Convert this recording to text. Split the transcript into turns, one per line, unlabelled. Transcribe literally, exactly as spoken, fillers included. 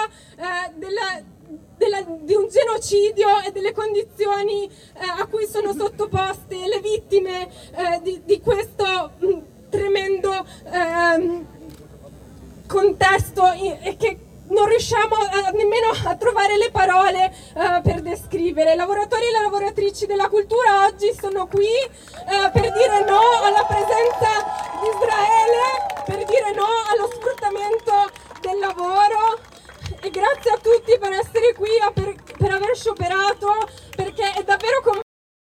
eh, della, della, di un genocidio e delle condizioni eh, a cui sono sottoposte le vittime eh, di, di questo mh, tremendo eh, contesto e che non riusciamo a, nemmeno a trovare le parole uh, per descrivere. I lavoratori e le lavoratrici della cultura oggi sono qui uh, per dire no alla presenza di Israele, per dire no allo sfruttamento del lavoro, e grazie a tutti per essere qui, per, per aver scioperato